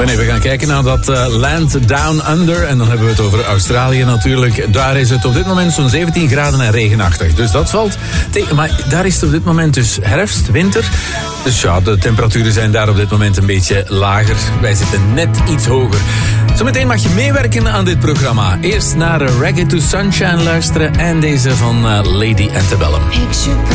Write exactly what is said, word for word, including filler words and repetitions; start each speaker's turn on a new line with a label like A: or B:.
A: Nee, we gaan kijken naar dat uh, Land Down Under. En dan hebben we het over Australië natuurlijk. Daar is het op dit moment zo'n zeventien graden en regenachtig. Dus dat valt tegen. Maar daar is het op dit moment dus herfst, winter. Dus ja, de temperaturen zijn daar op dit moment een beetje lager. Wij zitten net iets hoger. Zometeen mag je meewerken aan dit programma. Eerst naar Reggae to Sunshine luisteren. En deze van uh, Lady Antebellum.